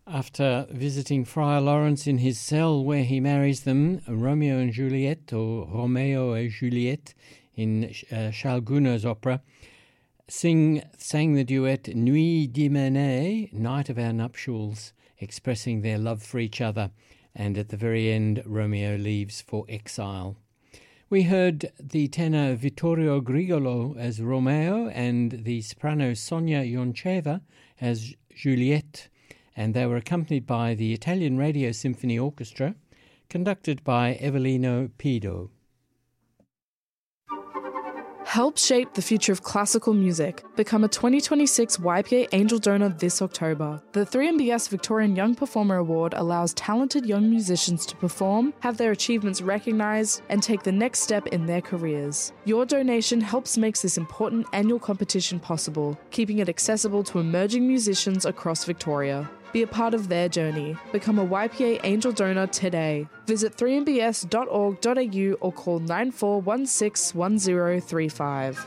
After visiting Friar Lawrence in his cell where he marries them, Romeo and Juliet, or Romeo et Juliette, in Charles Gounod's opera, sang the duet Nuit d'Hyménée, Night of Our Nuptials, expressing their love for each other, and at the very end Romeo leaves for exile. We heard the tenor Vittorio Grigolo as Romeo and the soprano Sonia Yoncheva as Juliette, and they were accompanied by the Italian Radio Symphony Orchestra, conducted by Evelino Pido. Help shape the future of classical music. Become a 2026 YPA Angel Donor this October. The 3MBS Victorian Young Performer Award allows talented young musicians to perform, have their achievements recognised, and take the next step in their careers. Your donation helps make this important annual competition possible, keeping it accessible to emerging musicians across Victoria. Be a part of their journey. Become a YPA Angel Donor today. Visit 3mbs.org.au or call 94161035.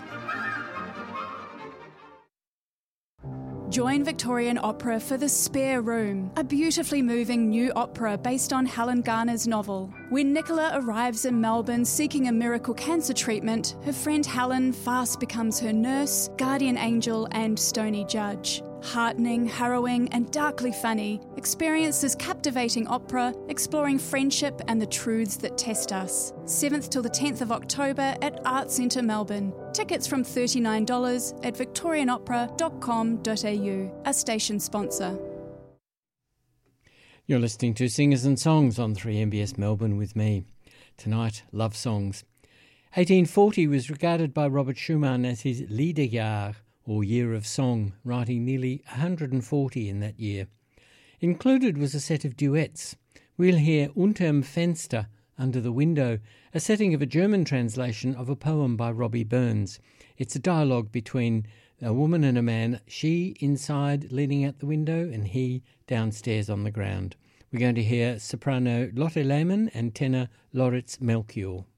Join Victorian Opera for The Spare Room, a beautifully moving new opera based on Helen Garner's novel. When Nicola arrives in Melbourne seeking a miracle cancer treatment, her friend Helen fast becomes her nurse, guardian angel and stony judge. Heartening, harrowing and darkly funny, experience this captivating opera exploring friendship and the truths that test us. 7th till the 10th of October at Arts Centre Melbourne. Tickets from $39 at victorianopera.com.au, a station sponsor. You're listening to Singers and Songs on 3MBS Melbourne with me. Tonight, love songs. 1840 was regarded by Robert Schumann as his Liederjahr, or Year of Song, writing nearly 140 in that year. Included was a set of duets. We'll hear Unterm Fenster, Under the Window, a setting of a German translation of a poem by Robbie Burns. It's a dialogue between a woman and a man, she inside leaning out the window and he downstairs on the ground. We're going to hear soprano Lotte Lehmann and tenor Loritz Melchior.